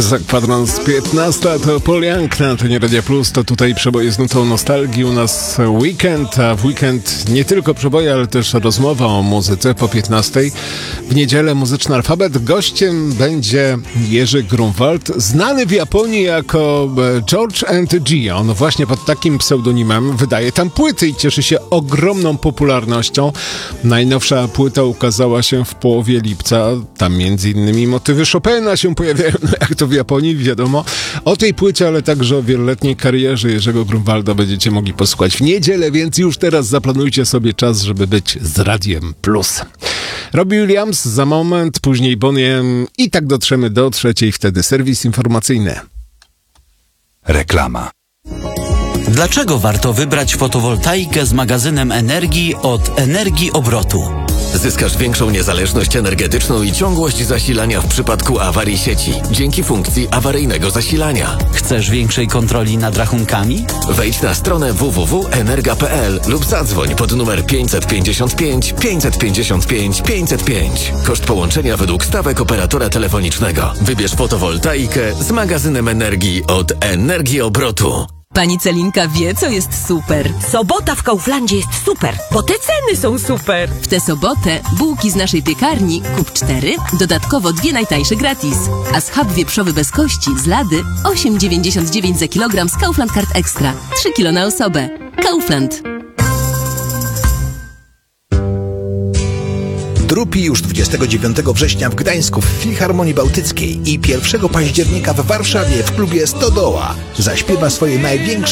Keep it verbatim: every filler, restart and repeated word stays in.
Za kwadrans piętnasta to Paul Young na antenie Radia Plus. To tutaj przeboje z nutą nostalgii. U nas weekend, a w weekend nie tylko przeboje, ale też rozmowa o muzyce po piętnastej. W niedzielę Muzyczny Alfabet. Gościem będzie Jerzy Grunwald, znany w Japonii jako George and G. On właśnie pod takim pseudonimem wydaje tam płyty i cieszy się ogromną popularnością. Najnowsza płyta ukazała się w połowie lipca. Tam między innymi motywy Chopina się pojawiają, no jak to w Japonii, wiadomo. O tej płycie, ale także o wieloletniej karierze Jerzego Grunwalda będziecie mogli posłuchać w niedzielę, więc już teraz zaplanujcie sobie czas, żeby być z Radiem Plus. Robbie Williams za moment, później Bonnie M i tak dotrzemy do trzeciej, wtedy serwis informacyjny. Reklama. Dlaczego warto wybrać fotowoltaikę z magazynem energii od Energii Obrotu? Zyskasz większą niezależność energetyczną i ciągłość zasilania w przypadku awarii sieci dzięki funkcji awaryjnego zasilania. Chcesz większej kontroli nad rachunkami? Wejdź na stronę w w w kropka energa kropka p l lub zadzwoń pod numer pięćset pięćdziesiąt pięć pięćset pięćdziesiąt pięć pięćset pięć. Koszt połączenia według stawek operatora telefonicznego. Wybierz fotowoltaikę z magazynem energii od Energii Obrotu. Pani Celinka wie, co jest super. Sobota w Kauflandzie jest super, bo te ceny są super. W tę sobotę bułki z naszej piekarni kup cztery, dodatkowo dwie najtańsze gratis. A schab wieprzowy bez kości z Lady osiem dziewięćdziesiąt dziewięć za kilogram z Kaufland Card Extra. trzy kilo na osobę. Kaufland. Drupi już dwudziestego dziewiątego września w Gdańsku w Filharmonii Bałtyckiej i pierwszego października w Warszawie w klubie Stodoła zaśpiewa swoje największe